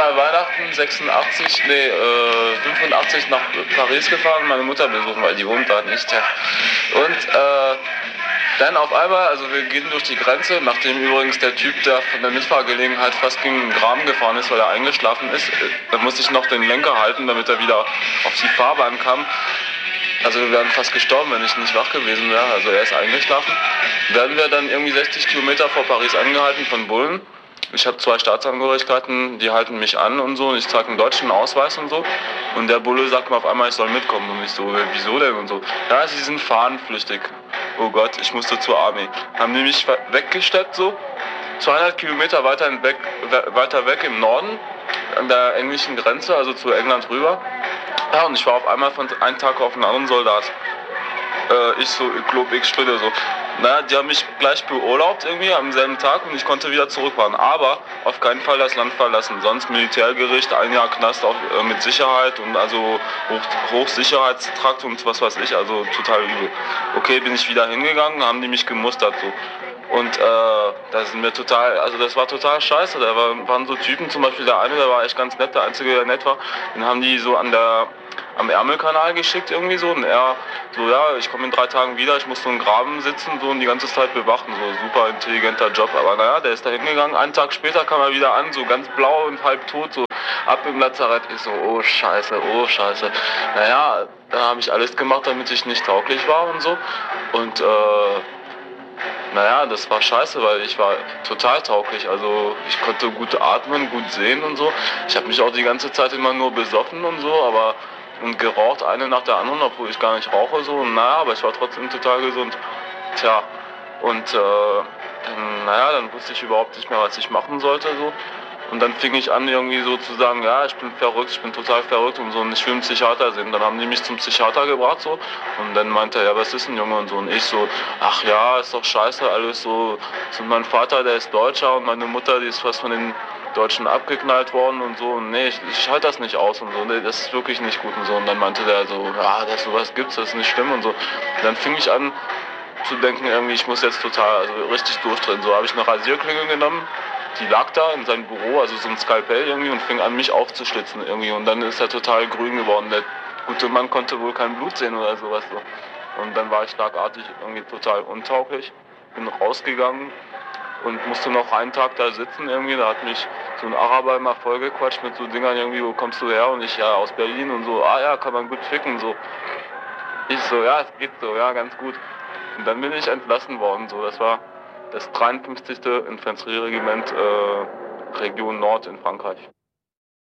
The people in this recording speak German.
mal Weihnachten 85 nach Paris gefahren, meine Mutter besuchen, weil die wohnt da nicht. Ja. Und dann auf einmal, also wir gehen durch die Grenze, nachdem übrigens der Typ, der von der Mitfahrgelegenheit fast gegen den Graben gefahren ist, weil er eingeschlafen ist, dann musste ich noch den Lenker halten, damit er wieder auf die Fahrbahn kam. Also wir wären fast gestorben, wenn ich nicht wach gewesen wäre. Also er ist eingeschlafen. Werden wir dann irgendwie 60 Kilometer vor Paris angehalten von Bullen. Ich habe 2 Staatsangehörigkeiten, die halten mich an und so. Und ich trage einen deutschen Ausweis und so. Und der Bulle sagt mir auf einmal, ich soll mitkommen. Und ich so, wieso denn und so. Ja, sie sind fahnenflüchtig. Oh Gott, ich musste zur Armee. Haben die mich weggesteppt so. 200 Kilometer weiter weg im Norden, an der englischen Grenze, also zu England rüber. Ja, und ich war auf einmal von einem Tag auf den anderen Soldat. Ich glaube, ich Stulle so. Naja, die haben mich gleich beurlaubt irgendwie am selben Tag und ich konnte wieder zurückfahren. Aber auf keinen Fall das Land verlassen. Sonst Militärgericht, 1 Jahr Knast auch, mit Sicherheit und also Hochsicherheitstrakt und was weiß ich, also total übel. Okay, bin ich wieder hingegangen, haben die mich gemustert so. Und das ist mir total, also das war total scheiße. Da waren so Typen, zum Beispiel der eine, der war echt ganz nett, der einzige, der nett war, den haben die so am Ärmelkanal geschickt irgendwie so und er so, ja, ich komme in 3 Tagen wieder, ich muss so im Graben sitzen so und die ganze Zeit bewachen, so super intelligenter Job, aber naja, der ist da hingegangen, einen Tag später kam er wieder an, so ganz blau und halb tot, so ab im Lazarett, ich so, oh Scheiße, naja, da habe ich alles gemacht, damit ich nicht tauglich war und so und naja, das war scheiße, weil ich war total tauglich, also ich konnte gut atmen, gut sehen und so. Ich habe mich auch die ganze Zeit immer nur besoffen und so, und geraucht eine nach der anderen, obwohl ich gar nicht rauche so. Und naja, aber ich war trotzdem total gesund. Tja, und dann wusste ich überhaupt nicht mehr, was ich machen sollte so. Und dann fing ich an irgendwie so zu sagen, ja, ich bin verrückt, ich bin total verrückt und so und ich will einen Psychiater sehen. Dann haben die mich zum Psychiater gebracht so und dann meinte er, ja, was ist ein Junge und so und ich so, ach ja, ist doch scheiße alles so. Und mein Vater, der ist Deutscher und meine Mutter, die ist fast von den Deutschen abgeknallt worden und so und nee, ich halte das nicht aus und so, nee, das ist wirklich nicht gut und so. Und dann meinte der so, ja, dass sowas gibt's, das ist nicht schlimm und so. Und dann fing ich an zu denken, irgendwie, ich muss jetzt total, also richtig durchdrehen. So habe ich eine Rasierklinge genommen, die lag da in seinem Büro, also so ein Skalpell irgendwie und fing an, mich aufzuschlitzen irgendwie. Und dann ist er total grün geworden. Der gute Mann konnte wohl kein Blut sehen oder sowas so. Und dann war ich schlagartig irgendwie total untauglich, bin rausgegangen und musste noch einen Tag da sitzen irgendwie. Da hat mich so ein Araber immer vollgequatscht mit so Dingern irgendwie, wo kommst du her? Und ich, ja, aus Berlin und so, ah ja, kann man gut ficken, so. Ich so, ja, es geht so, ja, ganz gut. Und dann bin ich entlassen worden, so, das war das 53. Infanterieregiment Region Nord in Frankreich.